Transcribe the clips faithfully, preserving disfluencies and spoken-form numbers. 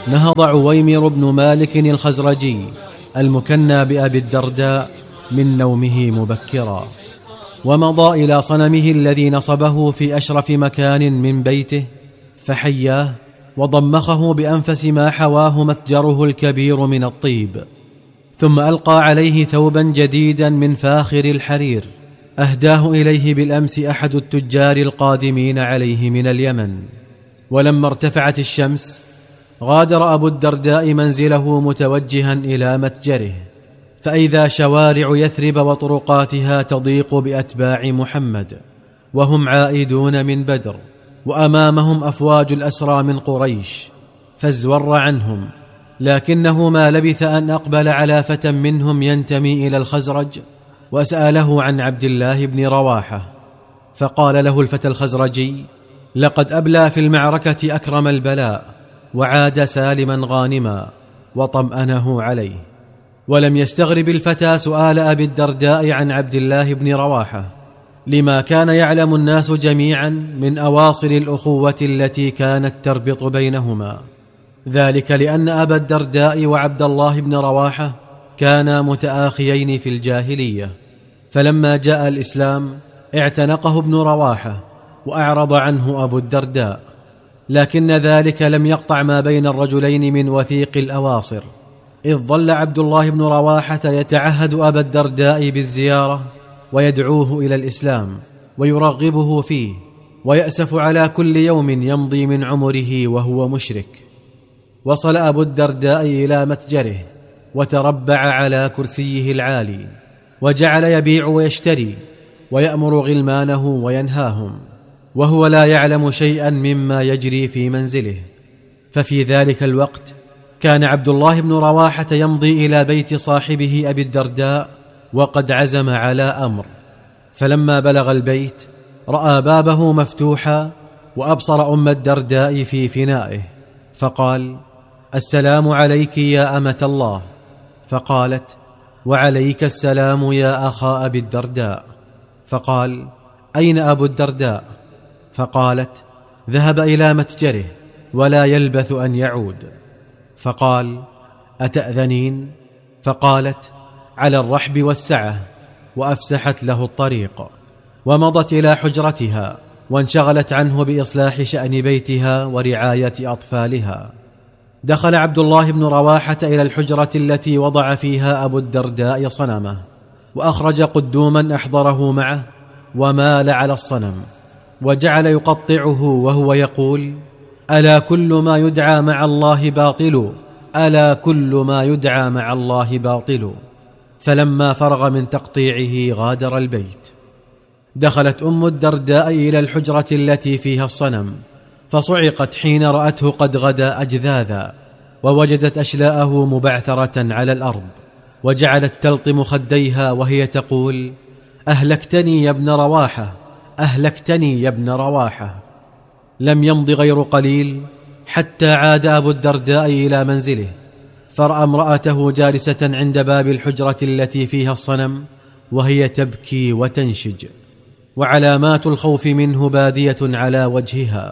نهض عويمر بن مالك الخزرجي المكنى بأبي الدرداء من نومه مبكرا، ومضى إلى صنمه الذي نصبه في أشرف مكان من بيته، فحياه وضمخه بأنفس ما حواه متجره الكبير من الطيب، ثم ألقى عليه ثوبا جديدا من فاخر الحرير أهداه إليه بالأمس أحد التجار القادمين عليه من اليمن. ولما ارتفعت الشمس غادر أبو الدرداء منزله متوجها إلى متجره، فإذا شوارع يثرب وطرقاتها تضيق بأتباع محمد وهم عائدون من بدر، وأمامهم أفواج الأسرى من قريش، فازور عنهم، لكنه ما لبث أن أقبل على فتى منهم ينتمي إلى الخزرج وسأله عن عبد الله بن رواحة، فقال له الفتى الخزرجي: لقد أبلى في المعركة أكرم البلاء وعاد سالما غانما، وطمأنه عليه. ولم يستغرب الفتى سؤال أبي الدرداء عن عبد الله بن رواحة، لما كان يعلم الناس جميعا من أواصر الأخوة التي كانت تربط بينهما، ذلك لأن أبا الدرداء وعبد الله بن رواحة كانا متآخيين في الجاهلية، فلما جاء الإسلام اعتنقه ابن رواحة وأعرض عنه أبو الدرداء، لكن ذلك لم يقطع ما بين الرجلين من وثيق الأواصر، إذ ظل عبد الله بن رواحة يتعهد أبا الدرداء بالزيارة ويدعوه إلى الإسلام ويرغبه فيه، ويأسف على كل يوم يمضي من عمره وهو مشرك. وصل أبو الدرداء إلى متجره وتربع على كرسيه العالي، وجعل يبيع ويشتري ويأمر غلمانه وينهاهم، وهو لا يعلم شيئا مما يجري في منزله. ففي ذلك الوقت كان عبد الله بن رواحة يمضي إلى بيت صاحبه أبي الدرداء وقد عزم على أمر، فلما بلغ البيت رأى بابه مفتوحا وأبصر أم الدرداء في فنائه، فقال: السلام عليك يا أمة الله. فقالت: وعليك السلام يا أخا أبي الدرداء. فقال: أين أبو الدرداء؟ فقالت: ذهب إلى متجره ولا يلبث أن يعود. فقال: أتأذنين؟ فقالت: على الرحب والسعة، وأفسحت له الطريق، ومضت إلى حجرتها وانشغلت عنه بإصلاح شأن بيتها ورعاية أطفالها. دخل عبد الله بن رواحة إلى الحجرة التي وضع فيها أبو الدرداء صنمه، وأخرج قدوما أحضره معه ومال على الصنم وجعل يقطعه وهو يقول: ألا كل ما يدعى مع الله باطل، ألا كل ما يدعى مع الله باطل. فلما فرغ من تقطيعه غادر البيت. دخلت أم الدرداء إلى الحجرة التي فيها الصنم، فصعقت حين رأته قد غدا أجذاذا، ووجدت أشلاءه مبعثرة على الأرض، وجعلت تلطم خديها وهي تقول: أهلكتني يا ابن رواحة، أهلكتني يا ابن رواحة. لم يمض غير قليل حتى عاد أبو الدرداء إلى منزله، فرأى امرأته جالسة عند باب الحجرة التي فيها الصنم وهي تبكي وتنشج، وعلامات الخوف منه بادية على وجهها.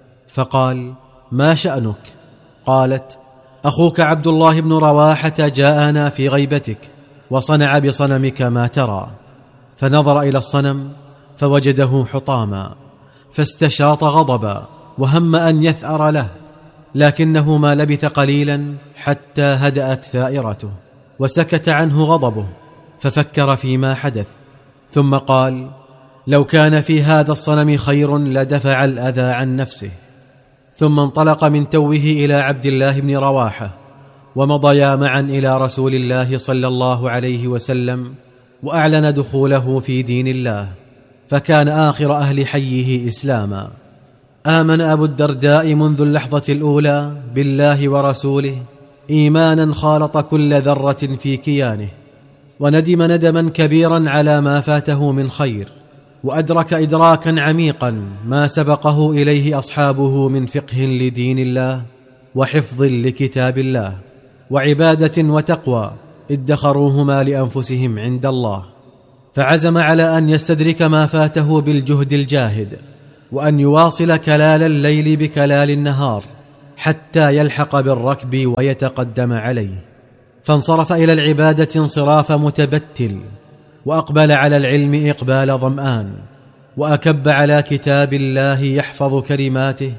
فقال: ما شأنك؟ قالت: أخوك عبد الله بن رواحة جاءنا في غيبتك وصنع بصنمك ما ترى. فنظر إلى الصنم فوجده حطاما، فاستشاط غضبا وهم أن يثأر له، لكنه ما لبث قليلا حتى هدأت ثائرته وسكت عنه غضبه، ففكر فيما حدث، ثم قال: لو كان في هذا الصنم خير لدفع الأذى عن نفسه. ثم انطلق من توه إلى عبد الله بن رواحة، ومضيا معا إلى رسول الله صلى الله عليه وسلم، وأعلن دخوله في دين الله، فكان آخر أهل حيه إسلاما. آمن أبو الدرداء منذ اللحظة الأولى بالله ورسوله إيمانا خالط كل ذرة في كيانه، وندم ندما كبيرا على ما فاته من خير، وأدرك إدراكا عميقا ما سبقه إليه أصحابه من فقه لدين الله وحفظ لكتاب الله وعبادة وتقوى ادخروهما لأنفسهم عند الله، فعزم على أن يستدرك ما فاته بالجهد الجاهد، وأن يواصل كلال الليل بكلال النهار حتى يلحق بالركب ويتقدم عليه، فانصرف إلى العبادة انصراف متبتل، وأقبل على العلم إقبال ظمآن، وأكب على كتاب الله يحفظ كلماته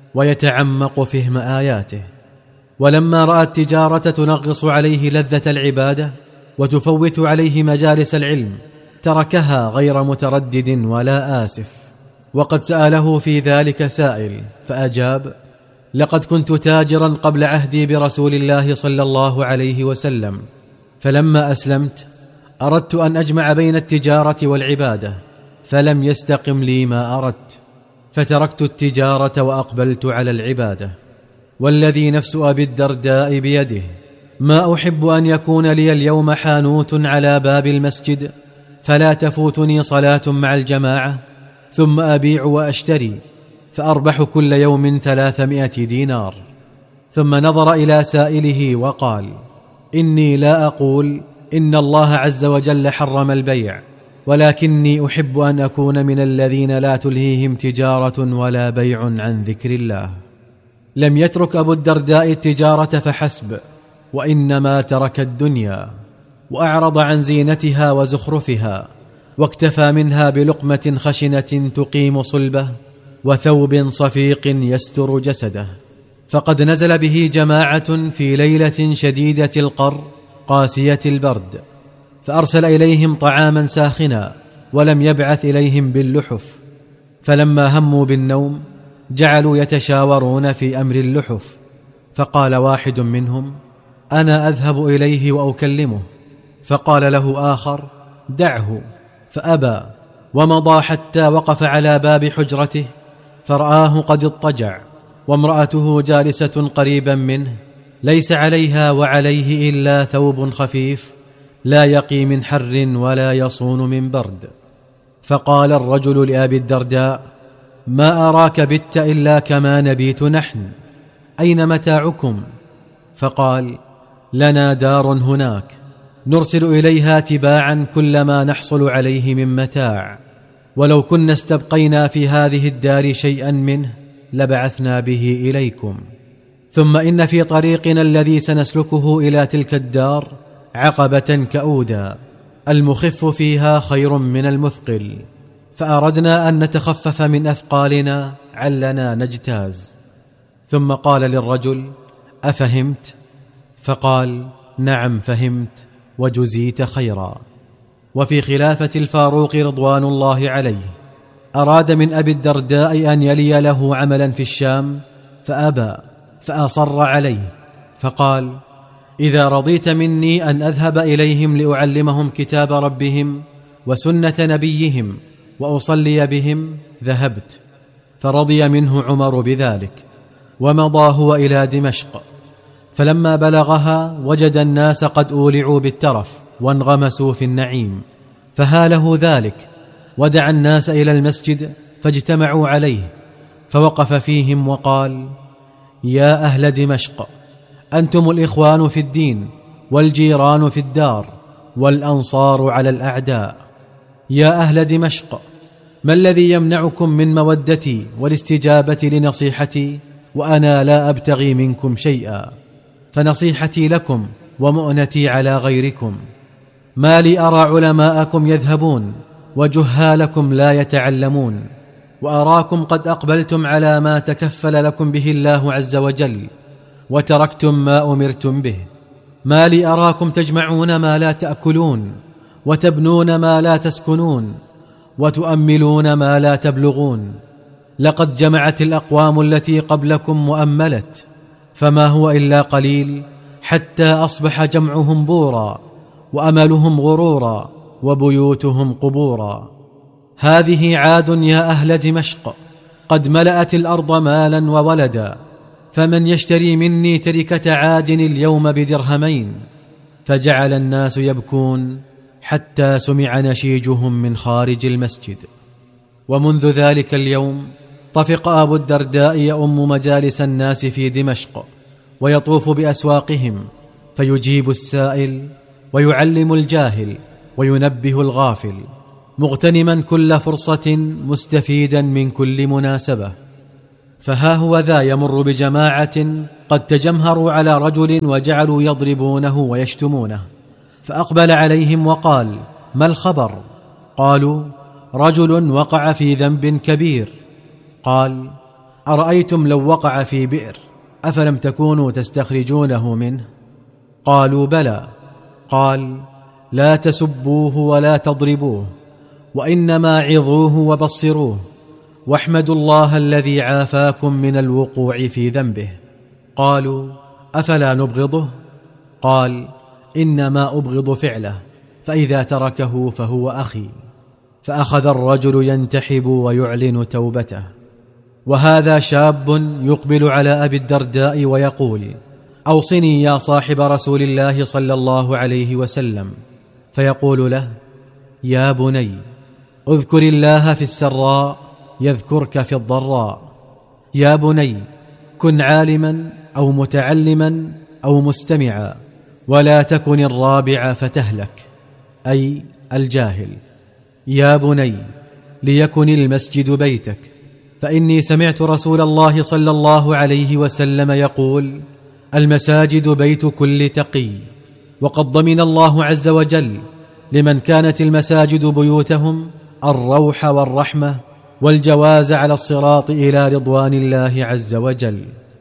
ويتعمق فهم آياته. ولما رأى التجارة تنغص عليه لذة العبادة وتفوت عليه مجالس العلم تركها غير متردد ولا آسف. وقد سأله في ذلك سائل فأجاب: لقد كنت تاجرا قبل عهدي برسول الله صلى الله عليه وسلم، فلما أسلمت أردت أن أجمع بين التجارة والعبادة، فلم يستقم لي ما أردت، فتركت التجارة وأقبلت على العبادة. والذي نفس أبي الدرداء بيده ما أحب أن يكون لي اليوم حانوت على باب المسجد فلا تفوتني صلاة مع الجماعة، ثم أبيع وأشتري فأربح كل يوم ثلاثمائة دينار. ثم نظر إلى سائله وقال: إني لا أقول إن الله عز وجل حرم البيع، ولكني أحب أن أكون من الذين لا تلهيهم تجارة ولا بيع عن ذكر الله. لم يترك أبو الدرداء التجارة فحسب، وإنما ترك الدنيا وأعرض عن زينتها وزخرفها، واكتفى منها بلقمة خشنة تقيم صلبه وثوب صفيق يستر جسده. فقد نزل به جماعة في ليلة شديدة القر قاسية البرد، فأرسل إليهم طعاما ساخنا ولم يبعث إليهم باللحف، فلما هموا بالنوم جعلوا يتشاورون في أمر اللحف، فقال واحد منهم: أنا أذهب إليه وأكلمه. فقال له آخر: دعه، فأبى، ومضى حتى وقف على باب حجرته فرآه قد اضطجع، وامرأته جالسة قريبا منه ليس عليها وعليه إلا ثوب خفيف لا يقي من حر ولا يصون من برد. فقال الرجل لأبي الدرداء: ما أراك بت إلا كما نبيت نحن، أين متاعكم؟ فقال: لنا دار هناك نرسل إليها تباعا كل ما نحصل عليه من متاع، ولو كنا استبقينا في هذه الدار شيئا منه لبعثنا به إليكم. ثم إن في طريقنا الذي سنسلكه إلى تلك الدار عقبة كؤودا، المخف فيها خير من المثقل، فأردنا أن نتخفف من أثقالنا علنا نجتاز. ثم قال للرجل: أفهمت؟ فقال: نعم فهمت وجزيت خيرا. وفي خلافة الفاروق رضوان الله عليه أراد من أبي الدرداء أن يلي له عملا في الشام فأبى، فأصر عليه، فقال: إذا رضيت مني أن أذهب إليهم لأعلمهم كتاب ربهم وسنة نبيهم وأصلي بهم ذهبت. فرضي منه عمر بذلك، ومضى هو إلى دمشق. فلما بلغها وجد الناس قد أولعوا بالترف وانغمسوا في النعيم، فهاله ذلك، ودعا الناس إلى المسجد فاجتمعوا عليه، فوقف فيهم وقال: يا أهل دمشق، أنتم الإخوان في الدين والجيران في الدار والأنصار على الأعداء. يا أهل دمشق، ما الذي يمنعكم من مودتي والاستجابة لنصيحتي وأنا لا أبتغي منكم شيئا؟ فنصيحتي لكم ومؤنتي على غيركم. ما لي أرى علماءكم يذهبون وجهالكم لا يتعلمون، وأراكم قد أقبلتم على ما تكفل لكم به الله عز وجل وتركتم ما أمرتم به. ما لي أراكم تجمعون ما لا تأكلون، وتبنون ما لا تسكنون، وتؤملون ما لا تبلغون. لقد جمعت الأقوام التي قبلكم وأملت، فما هو إلا قليل حتى أصبح جمعهم بورا، وأملهم غرورا، وبيوتهم قبورا. هذه عاد يا أهل دمشق، قد ملأت الأرض مالا وولدا، فمن يشتري مني تركة عاد اليوم بدرهمين؟ فجعل الناس يبكون حتى سمع نشيجهم من خارج المسجد. ومنذ ذلك اليوم طفق أبو الدرداء يؤم مجالس الناس في دمشق، ويطوف بأسواقهم، فيجيب السائل ويعلم الجاهل وينبه الغافل، مغتنما كل فرصة مستفيدا من كل مناسبة. فها هو ذا يمر بجماعة قد تجمهروا على رجل وجعلوا يضربونه ويشتمونه، فأقبل عليهم وقال: ما الخبر؟ قالوا: رجل وقع في ذنب كبير. قال: أرأيتم لو وقع في بئر أفلم تكونوا تستخرجونه منه؟ قالوا: بلى. قال: لا تسبوه ولا تضربوه، وإنما عظوه وبصروه، واحمدوا الله الذي عافاكم من الوقوع في ذنبه. قالوا: أفلا نبغضه؟ قال: إنما أبغض فعله، فإذا تركه فهو أخي. فأخذ الرجل ينتحب ويعلن توبته. وهذا شاب يقبل على أبي الدرداء ويقول: أوصني يا صاحب رسول الله صلى الله عليه وسلم. فيقول له: يا بني، اذكر الله في السراء يذكرك في الضراء. يا بني، كن عالما أو متعلما أو مستمعا، ولا تكن الرابع فتهلك، أي الجاهل. يا بني، ليكن المسجد بيتك، فإني سمعت رسول الله صلى الله عليه وسلم يقول: المساجد بيت كل تقي. وقد ضمن الله عز وجل لمن كانت المساجد بيوتهم الروح والرحمة والجواز على الصراط إلى رضوان الله عز وجل.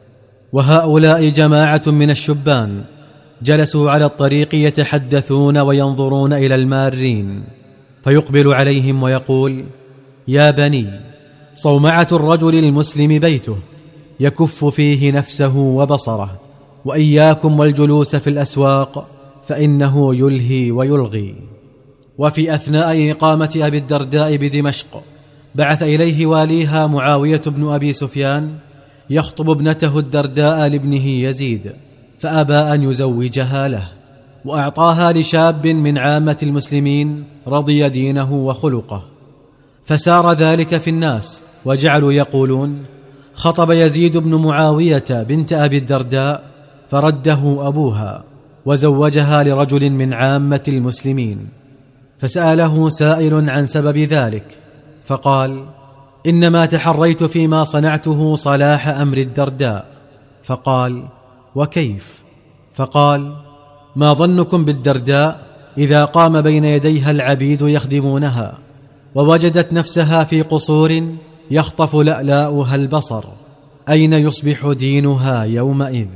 وهؤلاء جماعة من الشبان جلسوا على الطريق يتحدثون وينظرون إلى المارين، فيقبل عليهم ويقول: يا بني، صومعة الرجل المسلم بيته يكف فيه نفسه وبصره، وإياكم والجلوس في الأسواق فإنه يلهي ويلغي. وفي أثناء إقامة أبي الدرداء بدمشق بعث إليه واليها معاوية بن أبي سفيان يخطب ابنته الدرداء لابنه يزيد، فأبى أن يزوجها له، وأعطاها لشاب من عامة المسلمين رضي دينه وخلقه. فسار ذلك في الناس وجعلوا يقولون: خطب يزيد بن معاوية بنت أبي الدرداء فرده أبوها وزوجها لرجل من عامة المسلمين. فسأله سائل عن سبب ذلك، فقال: إنما تحريت فيما صنعته صلاح أمر الدرداء. فقال: وكيف؟ فقال: ما ظنكم بالدرداء إذا قام بين يديها العبيد يخدمونها ووجدت نفسها في قصور يخطف لألاؤها البصر، أين يصبح دينها يومئذ؟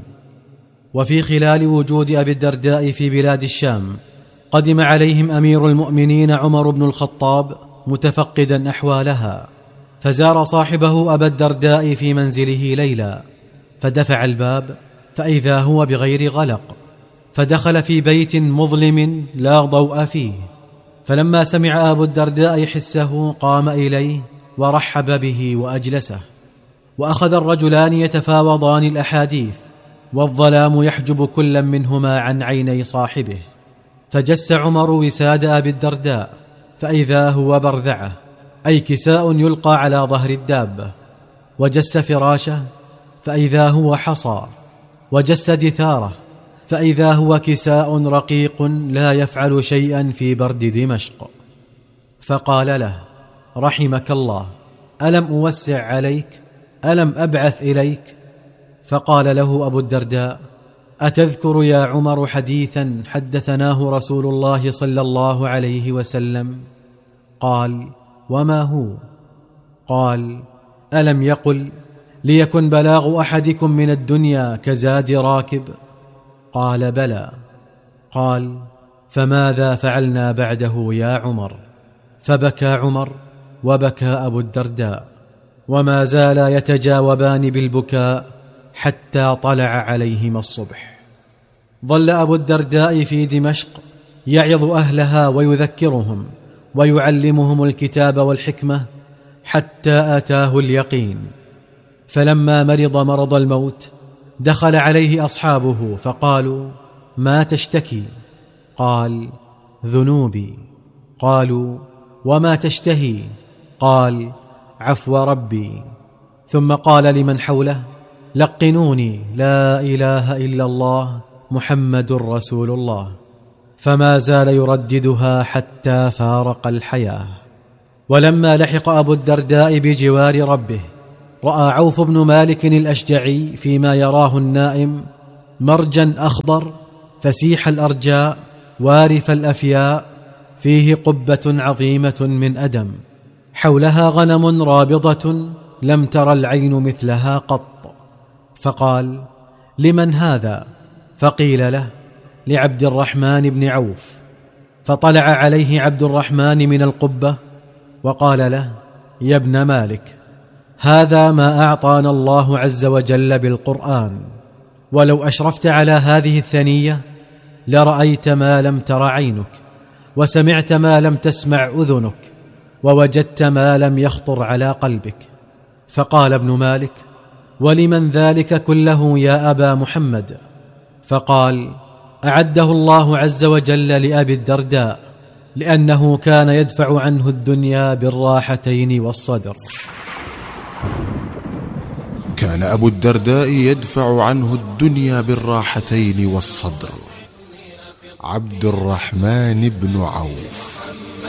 وفي خلال وجود أبي الدرداء في بلاد الشام قدم عليهم أمير المؤمنين عمر بن الخطاب متفقدا أحوالها، فزار صاحبه أبا الدرداء في منزله ليلا، فدفع الباب فإذا هو بغير غلق، فدخل في بيت مظلم لا ضوء فيه. فلما سمع أبو الدرداء حسه قام إليه ورحب به وأجلسه، وأخذ الرجلان يتفاوضان الأحاديث، والظلام يحجب كل منهما عن عيني صاحبه. فجس عمر وساد أبي الدرداء فإذا هو برذعه، أي كساء يلقى على ظهر الدابة، وجس فراشه فإذا هو حصى، وجس دثاره فإذا هو كساء رقيق لا يفعل شيئا في برد دمشق. فقال له: رحمك الله، ألم أوسع عليك؟ ألم أبعث إليك؟ فقال له أبو الدرداء: أتذكر يا عمر حديثا حدثناه رسول الله صلى الله عليه وسلم؟ قال: وما هو؟ قال: ألم يقل: ليكن بلاغ أحدكم من الدنيا كزاد راكب؟ قال: بلى. قال: فماذا فعلنا بعده يا عمر؟ فبكى عمر وبكى أبو الدرداء، وما زالا يتجاوبان بالبكاء حتى طلع عليهما الصبح. ظل أبو الدرداء في دمشق يعظ أهلها ويذكرهم ويعلمهم الكتاب والحكمة حتى أتاه اليقين. فلما مرض مرض الموت دخل عليه أصحابه فقالوا: ما تشتكي؟ قال: ذنوبي. قالوا: وما تشتهي؟ قال: عفو ربي. ثم قال لمن حوله: لقنوني لا إله إلا الله محمد رسول الله. فما زال يرددها حتى فارق الحياة. ولما لحق أبو الدرداء بجوار ربه رأى عوف بن مالك الأشجعي فيما يراه النائم مرجا أخضر فسيح الأرجاء وارف الأفياء فيه قبة عظيمة من أدم، حولها غنم رابضة لم تر العين مثلها قط. فقال: لمن هذا؟ فقيل له: لعبد الرحمن بن عوف. فطلع عليه عبد الرحمن من القبة وقال له: يا ابن مالك، هذا ما أعطانا الله عز وجل بالقرآن، ولو أشرفت على هذه الثنية لرأيت ما لم تر عينك، وسمعت ما لم تسمع أذنك، ووجدت ما لم يخطر على قلبك. فقال ابن مالك: ولمن ذلك كله يا أبا محمد؟ فقال: أعده الله عز وجل لأبي الدرداء، لأنه كان يدفع عنه الدنيا بالراحتين والصدر. كان أبو الدرداء يدفع عنه الدنيا بالراحتين والصدر. عبد الرحمن بن عوف.